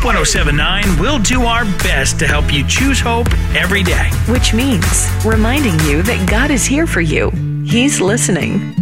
Hope 1079 will do our best to help you choose hope every day. Which means reminding you that God is here for you. He's listening.